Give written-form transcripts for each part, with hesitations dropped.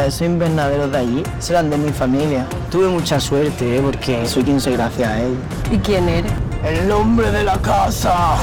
esos invernaderos de allí serán de mi familia. Tuve mucha suerte, porque soy quien soy gracias a él. ¿Y quién eres? ¡El hombre de la casa!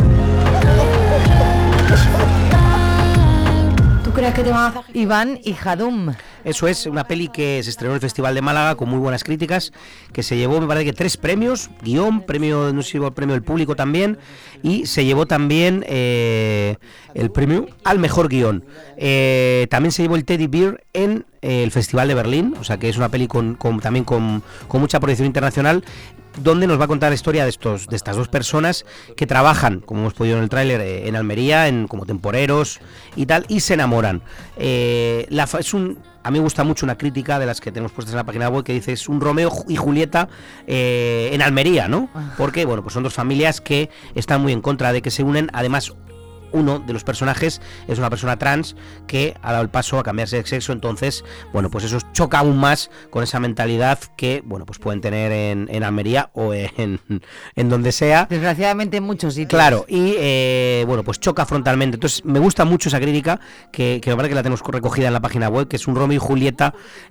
¿Tú crees que te van a hacer? Iván y Hadum. Eso es, una peli que se estrenó en el Festival de Málaga con muy buenas críticas, que se llevó, me parece que 3 premios, guión, premio, no sé si el premio del público también, y se llevó también el premio al mejor guión. También se llevó el Teddy Bear en el Festival de Berlín, o sea que es una peli también con mucha proyección internacional, donde nos va a contar la historia de estas dos personas que trabajan, como hemos podido en el tráiler, en Almería, como temporeros y tal, y se enamoran. A mí me gusta mucho una crítica de las que tenemos puestas en la página web que dice: es un Romeo y Julieta en Almería, ¿no? Porque, bueno, pues son dos familias que están muy en contra de que se unen. Además, uno de los personajes es una persona trans que ha dado el paso a cambiarse de sexo, entonces, bueno, pues eso choca aún más con esa mentalidad que, bueno, pues pueden tener en Almería o en donde sea. Desgraciadamente en muchos sitios. Claro, y bueno, pues choca frontalmente. Entonces, me gusta mucho esa crítica, que me parece que la tenemos recogida en la página web, que es un Romeo y Julieta,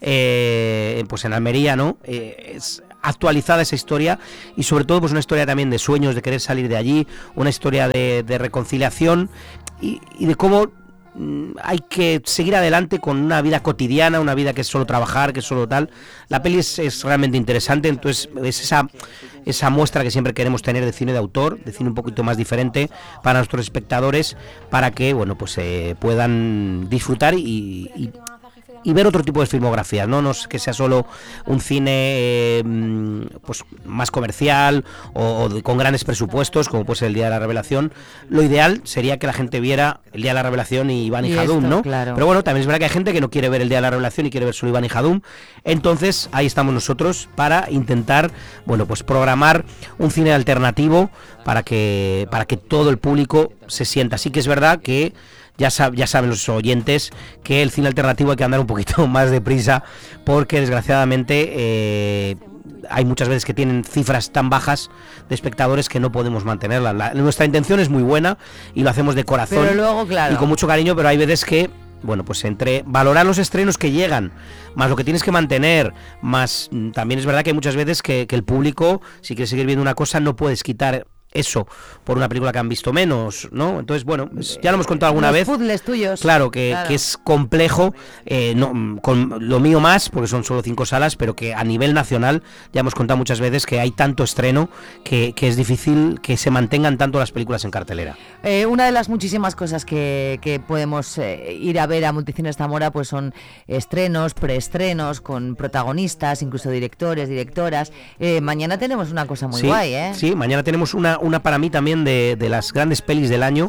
pues en Almería, ¿no? Es actualizada esa historia, y sobre todo pues una historia también de sueños, de querer salir de allí, una historia de reconciliación y de cómo hay que seguir adelante con una vida cotidiana, una vida que es solo trabajar, que es solo tal. La peli es realmente interesante, entonces es esa muestra que siempre queremos tener de cine de autor, de cine un poquito más diferente para nuestros espectadores, para que, bueno, pues puedan disfrutar y ver otro tipo de filmografías, no es que sea solo un cine pues más comercial o con grandes presupuestos, como puede ser El Día de la Revelación. Lo ideal sería que la gente viera El Día de la Revelación y Iván y Hadum, ¿no? Claro. Pero bueno, también es verdad que hay gente que no quiere ver El Día de la Revelación y quiere ver solo Iván y Hadum. Entonces ahí estamos nosotros para intentar, bueno, pues programar un cine alternativo para que todo el público se sienta. Así que es verdad que ya saben los oyentes que el cine alternativo hay que andar un poquito más deprisa, porque desgraciadamente hay muchas veces que tienen cifras tan bajas de espectadores que no podemos mantenerlas. Nuestra intención es muy buena y lo hacemos de corazón, pero luego, claro, y con mucho cariño, pero hay veces que, bueno, pues entre valorar los estrenos que llegan, más lo que tienes que mantener, más también es verdad que hay muchas veces que el público, si quiere seguir viendo una cosa, no puedes quitar eso por una película que han visto menos, ¿no? Entonces, bueno, ya lo hemos contado alguna vez. Los puzzles tuyos. Claro, que es complejo, no, con lo mío más, porque son solo 5 salas, pero que a nivel nacional ya hemos contado muchas veces que hay tanto estreno que es difícil que se mantengan tanto las películas en cartelera. Una de las muchísimas cosas que podemos ir a ver a Multicines Zamora, pues son estrenos, preestrenos, con protagonistas, incluso directores, directoras. Mañana tenemos una cosa muy guay, ¿eh? Sí, mañana tenemos una para mí también de las grandes pelis del año,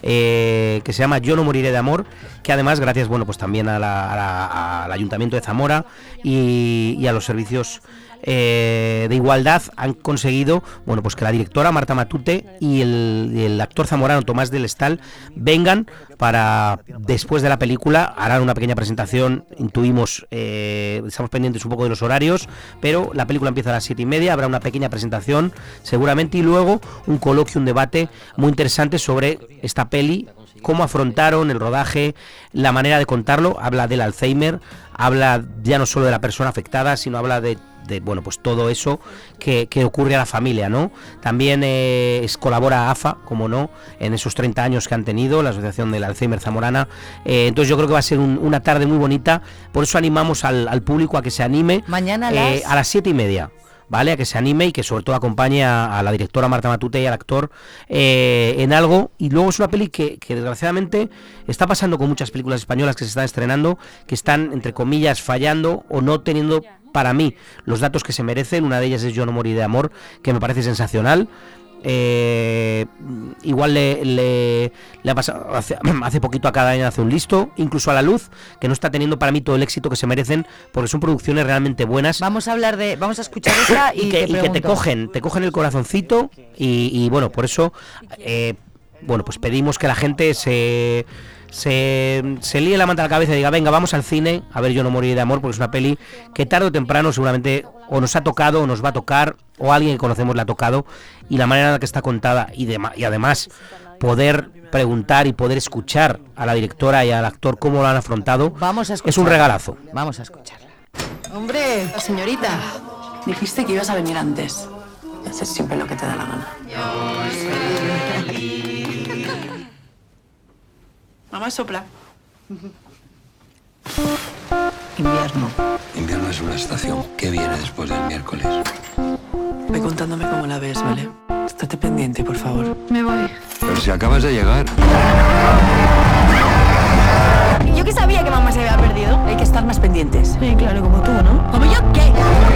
que se llama Yo no moriré de amor, que además, gracias, bueno, pues también al Ayuntamiento de Zamora y a los servicios de igualdad, han conseguido, bueno, pues que la directora Marta Matute y el actor zamorano Tomás del Estal vengan para, después de la película, harán una pequeña presentación. Intuimos, estamos pendientes un poco de los horarios, pero la película empieza a las 7:30, habrá una pequeña presentación seguramente, y luego un coloquio, un debate muy interesante sobre esta peli, cómo afrontaron el rodaje, la manera de contarlo. Habla del Alzheimer, habla ya no solo de la persona afectada, sino habla de bueno, pues todo eso que ocurre a la familia, ¿no? También colabora AFA, como no, en esos 30 años que han tenido, la Asociación del Alzheimer Zamorana. Entonces yo creo que va a ser una tarde muy bonita, por eso animamos al público a que se anime. Mañana a las 7:30. ¿Vale? A que se anime y que sobre todo acompañe a la directora Marta Matute y al actor en algo. Y luego es una peli que desgraciadamente está pasando con muchas películas españolas que se están estrenando, que están, entre comillas, fallando o no teniendo, para mí, los datos que se merecen. Una de ellas es Yo no moriré de amor, que me parece sensacional. Igual le ha pasado hace poquito a Cada año hace un listo, incluso a La Luz, que no está teniendo para mí todo el éxito que se merecen, porque son producciones realmente buenas. Vamos a escuchar esa y que te cogen el corazoncito, y bueno, por eso bueno, pues pedimos que la gente se líe la manta a la cabeza y diga: venga, vamos al cine a ver Yo no moriré de amor, porque es una peli que tarde o temprano seguramente o nos ha tocado o nos va a tocar, o alguien que conocemos la ha tocado, y la manera en la que está contada y además poder preguntar y poder escuchar a la directora y al actor cómo lo han afrontado, Vamos a es un regalazo. Vamos a escucharla. Hombre, señorita, dijiste que ibas a venir antes. Haces siempre lo que te da la gana. Mamá, sopla. Invierno. Invierno es una estación que viene después del miércoles. Ve contándome cómo la ves, ¿vale? Estate pendiente, por favor. Me voy. Pero si acabas de llegar. Yo que sabía que mamá se había perdido. Hay que estar más pendientes. Sí, claro, como tú, ¿no? ¿Como yo qué?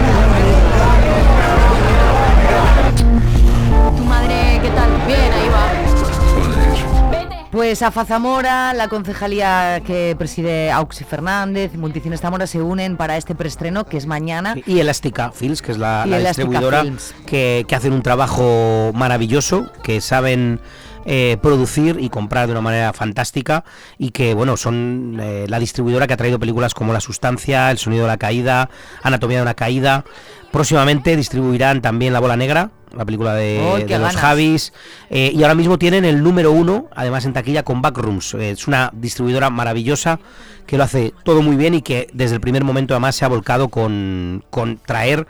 ¿Tu madre qué tal? Bien, ahí va. Joder. Vete. Pues AFA Zamora, la concejalía que preside Auxi Fernández y Multicines Zamora se unen para este preestreno que es mañana. Y Elástica Films, que es la Y Elástica distribuidora Films. que hacen un trabajo maravilloso, que saben producir y comprar de una manera fantástica, y que bueno, son la distribuidora que ha traído películas como La Sustancia, El sonido de la caída, Anatomía de una caída. Próximamente distribuirán también La bola negra, la película ¡Oh, qué de los ganas! Javis, y ahora mismo tienen el número 1, además en taquilla, con Backrooms. Es una distribuidora maravillosa que lo hace todo muy bien y que desde el primer momento además se ha volcado con traer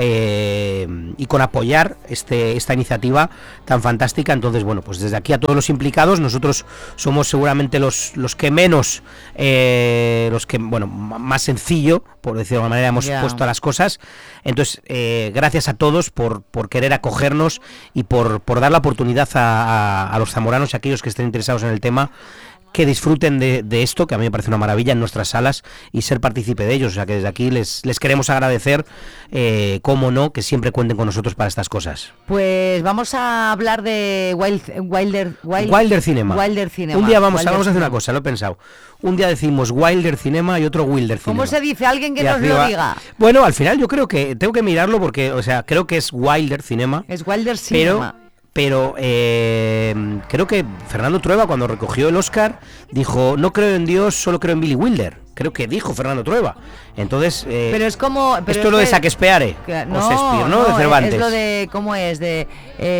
y con apoyar esta iniciativa tan fantástica. Entonces, bueno, pues desde aquí a todos los implicados, nosotros somos seguramente los que menos, los que, bueno, más sencillo, por decirlo de alguna manera, hemos puesto las cosas. Entonces, gracias a todos por querer acogernos y por dar la oportunidad a los zamoranos y a aquellos que estén interesados en el tema, que disfruten de esto, que a mí me parece una maravilla, en nuestras salas, y ser partícipe de ellos. O sea que desde aquí les queremos agradecer, cómo no, que siempre cuenten con nosotros para estas cosas. Pues vamos a hablar de Wilder Cinema. Wilder Cinema. Un día vamos Wilder a hacer Cinema. una cosa, lo he pensado. Un día decimos Wilder Cinema y otro Wilder Cinema. ¿Cómo se dice? Alguien que Y nos arriba- lo diga. Bueno, al final yo creo que tengo que mirarlo porque, o sea, creo que es Wilder Cinema. Es Wilder Cinema. Pero creo que Fernando Trueba, cuando recogió el Oscar, dijo: no creo en Dios, solo creo en Billy Wilder. Creo que dijo Fernando Trueba. Entonces, Pero es como... pero esto es lo de que- Shakespeare, No, o Shakespeare, ¿no? De Cervantes. Es lo de... ¿Cómo es? De...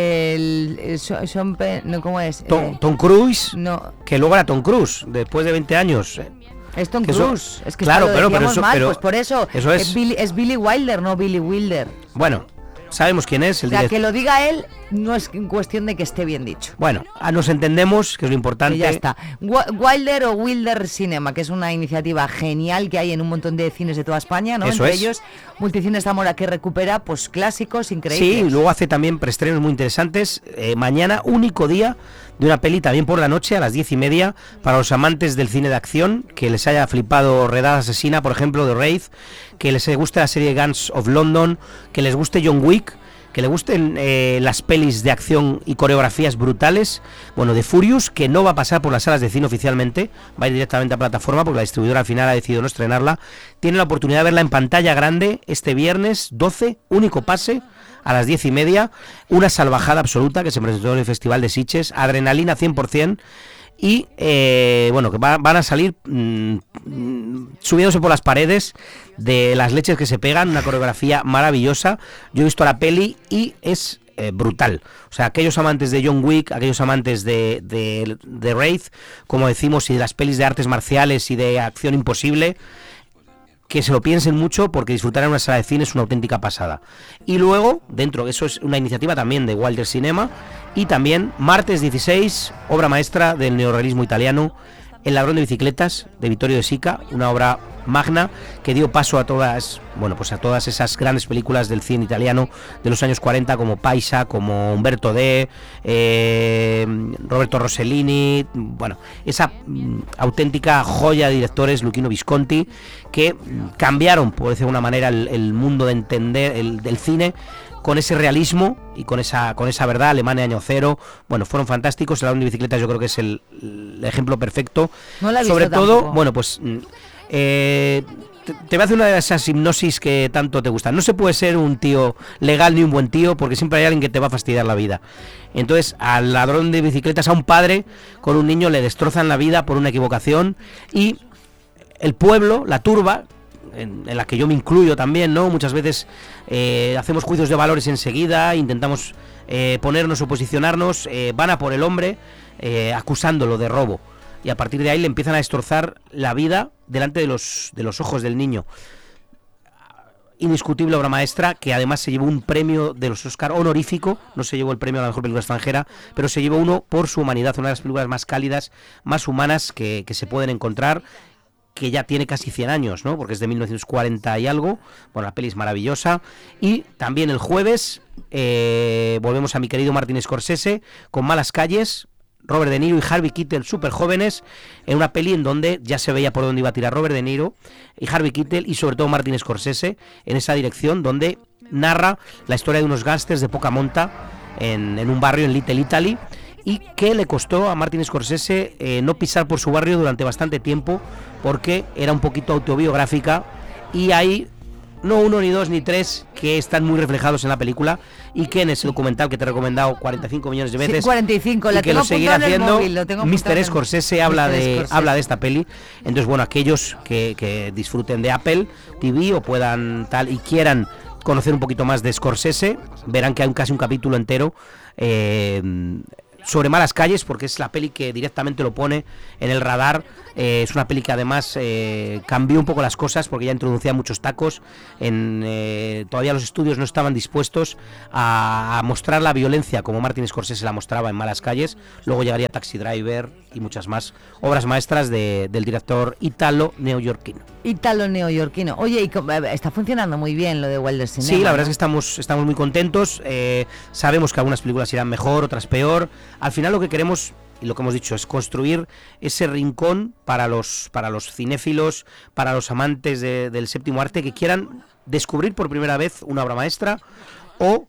Sean Penn... No, ¿cómo es? Tom Cruise, No, que luego era Tom Cruise, después de 20 años. es Tom Que eso- Cruise. Es que claro, lo pero decíamos eso- mal, pero pues por eso. eso es- Es Billy Wilder, no Billy Wilder. Bueno, sabemos quién es, O el sea, director. que lo diga él no es cuestión de que esté bien dicho. Bueno, nos entendemos, que es lo importante. Y ya está. Wilder o Wilder Cinema, que es una iniciativa genial que hay en un montón de cines de toda España, ¿no? Eso Entre es. ellos, Multicines Zamora, que recupera pues clásicos Sí, increíbles. y luego hace también preestrenos muy interesantes. Mañana, único día de una peli también por la noche a las 10:30 para los amantes del cine de acción, que les haya flipado Redada Asesina, por ejemplo, de Wraith, que les guste la serie Guns of London, que les guste John Wick, que le gusten las pelis de acción y coreografías brutales, bueno, de Furious, que no va a pasar por las salas de cine oficialmente, va a ir directamente a plataforma porque la distribuidora al final ha decidido no estrenarla. Tiene la oportunidad de verla en pantalla grande este viernes 12, único pase, a las 10:30, una salvajada absoluta que se presentó en el Festival de Sitges, adrenalina 100%. Y bueno, que van a salir subiéndose por las paredes de las leches que se pegan, una coreografía maravillosa. Yo he visto la peli y es brutal. O sea, aquellos amantes de John Wick, aquellos amantes de Wraith, como decimos, y de las pelis de artes marciales y de acción imposible, que se lo piensen mucho, porque disfrutar en una sala de cine es una auténtica pasada. Y luego, dentro, eso es una iniciativa también de Wilder Cinema, y también martes 16, obra maestra del neorrealismo italiano, El ladrón de bicicletas, de Vittorio De Sica, una obra magna que dio paso a todas, bueno, pues a todas esas grandes películas del cine italiano de los años 40, como Paisa, como Umberto D, Roberto Rossellini, bueno, esa auténtica joya de directores, Luchino Visconti, que cambiaron, por decir de alguna manera, el mundo de entender del cine, con ese realismo y con esa verdad. Alemania año cero, bueno, fueron fantásticos. El ladrón de bicicletas yo creo que es el ejemplo perfecto. No la he Sobre visto todo, tampoco. bueno, pues te voy a hacer una de esas hipnosis que tanto te gustan. No se puede ser un tío legal ni un buen tío, porque siempre hay alguien que te va a fastidiar la vida. Entonces, al ladrón de bicicletas, a un padre con un niño, le destrozan la vida por una equivocación, y el pueblo, la turba, en la que yo me incluyo también, ¿no? Muchas veces hacemos juicios de valores enseguida, intentamos ponernos o posicionarnos, van a por el hombre, acusándolo de robo. Y a partir de ahí le empiezan a destrozar la vida delante de los ojos del niño. Indiscutible obra maestra, que además se llevó un premio de los Oscar honorífico, no se llevó el premio a la mejor película extranjera, pero se llevó uno por su humanidad, una de las películas más cálidas, más humanas que se pueden encontrar, que ya tiene casi 100 años, ¿no? Porque es de 1940 y algo. Bueno, la peli es maravillosa. Y también el jueves volvemos a mi querido Martin Scorsese con Malas calles, Robert De Niro y Harvey Keitel súper jóvenes, en una peli en donde ya se veía por dónde iba a tirar Robert De Niro y Harvey Keitel, y sobre todo Martin Scorsese en esa dirección, donde narra la historia de unos gángsters de poca monta en un barrio en Little Italy, y que le costó a Martin Scorsese no pisar por su barrio durante bastante tiempo, porque era un poquito autobiográfica, y hay no uno, ni dos, ni tres que están muy reflejados en la película, y que en ese documental que te he recomendado 45 millones de veces, sí, 45, y que lo seguirá haciendo, Mr. Scorsese habla de esta peli. Entonces, bueno, aquellos que disfruten de Apple TV o puedan tal y quieran conocer un poquito más de Scorsese, verán que hay casi un capítulo entero sobre Malas calles, porque es la peli que directamente lo pone en el radar. Es una peli que además cambió un poco las cosas, porque ya introducía muchos tacos. Todavía los estudios no estaban dispuestos a mostrar la violencia como Martin Scorsese la mostraba en Malas calles. Luego llegaría Taxi Driver y muchas más obras maestras del director ítalo-neoyorquino. Ítalo-neoyorquino. Oye, y está funcionando muy bien lo de Wilder Cinema. Sí, la verdad es que estamos muy contentos. Sabemos que algunas películas irán mejor, otras peor. Al final lo que queremos, y lo que hemos dicho, es construir ese rincón para los cinéfilos, para los amantes del séptimo arte, que quieran descubrir por primera vez una obra maestra o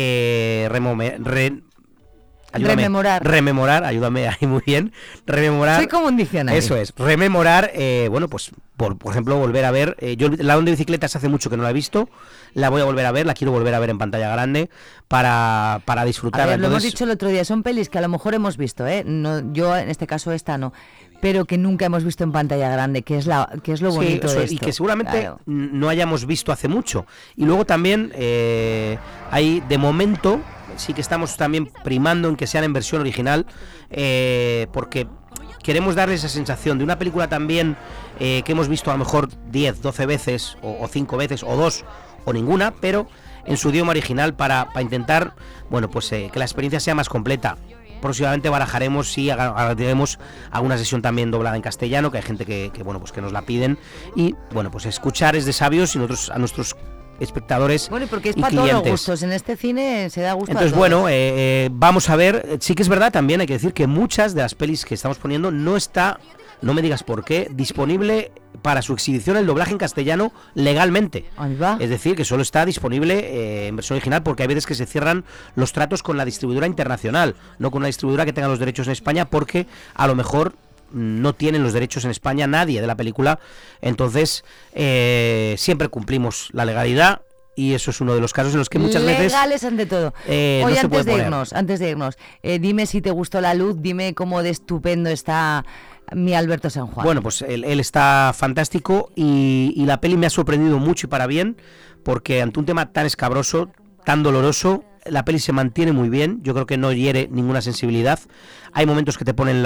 rememorar, ayúdame ahí muy bien, rememorar. Soy como un diccionario. Eso es, rememorar, bueno, pues por ejemplo, volver a ver, yo La Onda de Bicicletas hace mucho que no la he visto, la voy a volver a ver, la quiero volver a ver en pantalla grande para disfrutarla. A ver, entonces, lo hemos dicho el otro día, son pelis que a lo mejor hemos visto, no, yo en este caso esta no, pero que nunca hemos visto en pantalla grande, que es lo bonito de esto. Y que seguramente claro, no hayamos visto hace mucho. Y luego también hay, de momento, sí que estamos también primando en que sean en versión original, porque queremos darle esa sensación de una película también que hemos visto a lo mejor 10, 12 veces, o 5 veces, o 2, o ninguna, pero en su idioma original para intentar, bueno, pues que la experiencia sea más completa. Próximamente barajaremos si haremos alguna sesión también doblada en castellano, que hay gente que bueno, pues que nos la piden, y bueno, pues escuchar es de sabios, y nosotros a nuestros espectadores, bueno, porque es y para clientes. Todos los gustos, en este cine se da gusto. Entonces, bueno, vamos a ver. Sí que es verdad, también hay que decir que muchas de las pelis que estamos poniendo no está, no me digas por qué, disponible para su exhibición el doblaje en castellano legalmente. Ahí va. Es decir, que solo está disponible en versión original, porque hay veces que se cierran los tratos con la distribuidora internacional, no con una distribuidora que tenga los derechos en España, porque a lo mejor no tienen los derechos en España nadie de la película. Entonces siempre cumplimos la legalidad, y eso es uno de los casos en los que muchas veces legales ante todo. Oye, no se antes puede de irnos, dime si te gustó La luz, dime cómo de estupendo está mi Alberto San Juan. Bueno, pues él está fantástico, y la peli me ha sorprendido mucho y para bien, porque ante un tema tan escabroso, tan doloroso, la peli se mantiene muy bien. Yo creo que no hiere ninguna sensibilidad. Hay momentos que te ponen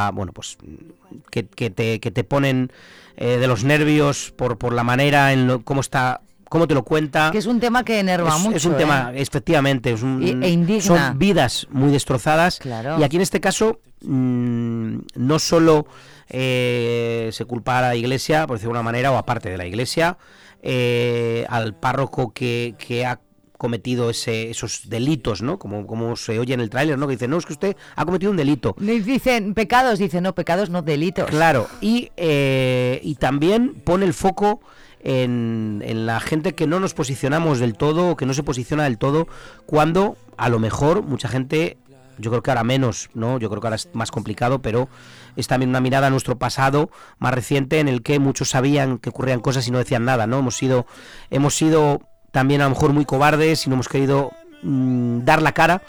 que te ponen de los nervios por la manera en cómo te lo cuenta. Que es un tema que enerva mucho. Es un tema, efectivamente, e indigna. Son vidas muy destrozadas. Claro. Y aquí en este caso no solo se culpa a la iglesia, por decirlo de una manera, o aparte de la iglesia, al párroco que ha cometido esos delitos, ¿no? Como se oye en el tráiler, ¿no? Que dicen, no, es que usted ha cometido un delito. Dicen pecados, no, pecados no, delitos. Claro, y también pone el foco en la gente que no nos posicionamos del todo, o que no se posiciona del todo, cuando a lo mejor mucha gente, yo creo que ahora menos, ¿no? Yo creo que ahora es más complicado, pero es también una mirada a nuestro pasado más reciente, en el que muchos sabían que ocurrían cosas y no decían nada, ¿no? Hemos sido también a lo mejor muy cobardes y no hemos querido dar la cara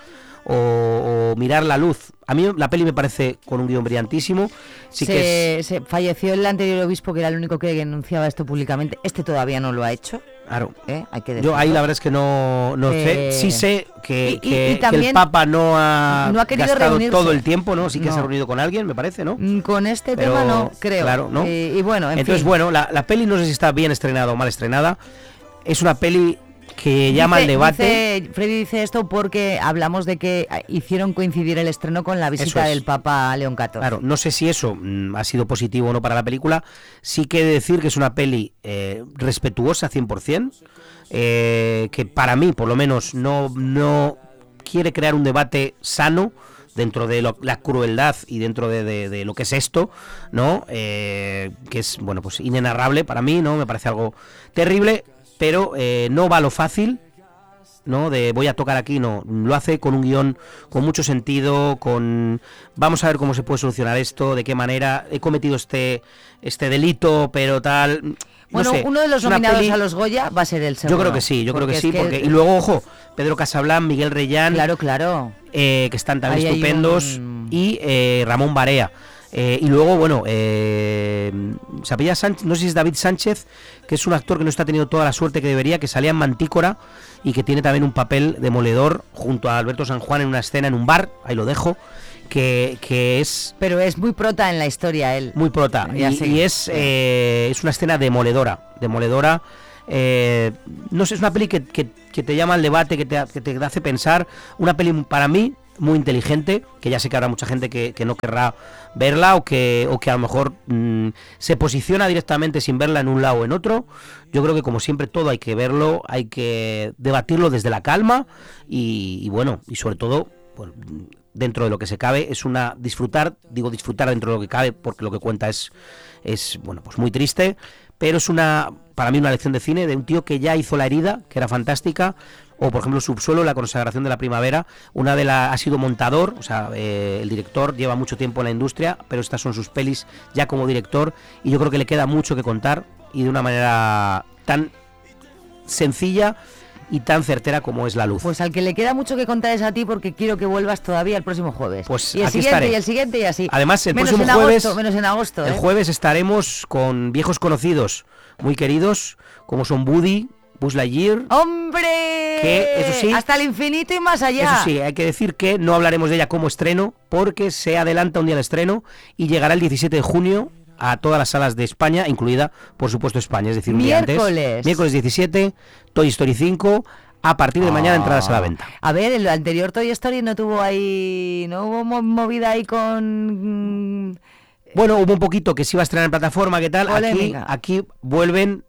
o mirar la luz. A mí la peli me parece con un guión brillantísimo. Se falleció el anterior obispo, que era el único que denunciaba esto públicamente. Este todavía no lo ha hecho. Claro. Hay que Yo ahí la verdad es que no sé. Sí sé que el Papa no ha querido gastado reunirse todo el tiempo, ¿no? Sí que se ha reunido con alguien, me parece, ¿no? Con este tema no, creo. Claro, ¿no? Y bueno, entonces, bueno, la peli no sé si está bien estrenada o mal estrenada. Es una peli que llama al debate. Freddy dice esto porque hablamos de que hicieron coincidir el estreno con la visita del Papa a León XIV. Claro, no sé si eso ha sido positivo o no para la película. Sí que he de decir que es una peli respetuosa 100%, que para mí, por lo menos, no quiere crear un debate sano dentro de la crueldad y dentro de lo que es esto, ¿no? Que es, bueno, pues inenarrable para mí, ¿no? Me parece algo terrible, pero no va a lo fácil, ¿no? De voy a tocar aquí, no. Lo hace con un guión con mucho sentido, vamos a ver cómo se puede solucionar esto, de qué manera he cometido este delito, pero tal. No bueno, sé, uno de los nominados a los Goya va a ser el segundo. Yo creo que sí, y luego, ojo, Pedro Casablanca, Miguel Reyán, claro, que están también estupendos, y Ramón Barea. Y luego, bueno, se apellida Sánchez, no sé si es David Sánchez, que es un actor que no está teniendo toda la suerte que debería, que salía en Mantícora y que tiene también un papel demoledor junto a Alberto San Juan en una escena en un bar, ahí lo dejo, que es... Pero es muy prota en la historia él. Muy prota, y es una escena demoledora. No sé, es una peli que te llama al debate, que te hace pensar, una peli para mí muy inteligente, que ya sé que habrá mucha gente que no querrá verla o que a lo mejor se posiciona directamente sin verla en un lado o en otro. Yo creo que, como siempre, todo hay que verlo, hay que debatirlo desde la calma y bueno, y sobre todo, pues, dentro de lo que se cabe, es disfrutar dentro de lo que cabe, porque lo que cuenta es bueno, pues muy triste, pero es para mí una lección de cine de un tío que ya hizo La herida, que era fantástica, o por ejemplo Subsuelo, La consagración de la primavera. Ha sido montador, o sea, el director lleva mucho tiempo en la industria, pero estas son sus pelis ya como director, y yo creo que le queda mucho que contar, y de una manera tan sencilla y tan certera como es La luz. Pues al que le queda mucho que contar es a ti, porque quiero que vuelvas todavía el próximo jueves. Pues y el aquí siguiente, estaré. y el siguiente, y así. Además, el menos próximo en jueves, agosto, menos en agosto. El jueves estaremos con viejos conocidos, muy queridos, como son Woody, Buzz Lightyear. ¡Hombre! Que, eso sí, hasta el infinito y más allá. Eso sí, hay que decir que no hablaremos de ella como estreno, porque se adelanta un día el estreno y llegará el 17 de junio a todas las salas de España, incluida, por supuesto, España, es decir, un día antes. Miércoles 17, Toy Story 5, a partir de mañana entradas a la venta. A ver, el anterior Toy Story no hubo movida ahí con... Bueno, hubo un poquito que se iba a estrenar en plataforma, ¿qué tal? Aquí vuelven...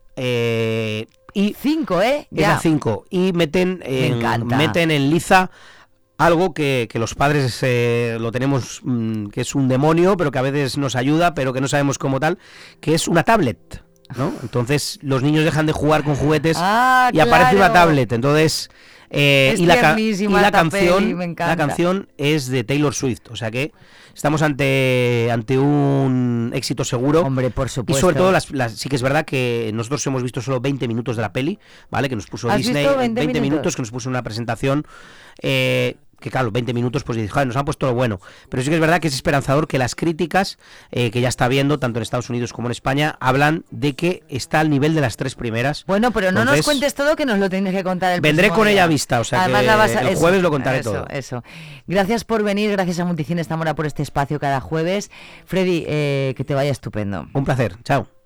y 5, ya. 5. Y meten en liza algo que los padres lo tenemos, que es un demonio, pero que a veces nos ayuda, pero que no sabemos cómo tal, que es una tablet, ¿no? Entonces los niños dejan de jugar con juguetes y aparece una tablet. Entonces la canción es de Taylor Swift, o sea que estamos ante un éxito seguro. Hombre, por supuesto. Y sobre todo sí que es verdad que nosotros hemos visto solo 20 minutos de la peli, ¿vale? Que nos puso Disney, 20 minutos que nos puso una presentación, que claro, 20 minutos, pues joder, nos han puesto lo bueno. Pero sí que es verdad que es esperanzador que las críticas, que ya está viendo, tanto en Estados Unidos como en España, hablan de que está al nivel de las 3 primeras. Bueno, pero no nos cuentes todo, que nos lo tienes que contar el Vendré próximo con día. ella vista, o sea, además que el jueves lo contaré todo. Eso. Gracias por venir, gracias a Multicines Zamora por este espacio cada jueves. Freddy, que te vaya estupendo. Un placer, chao.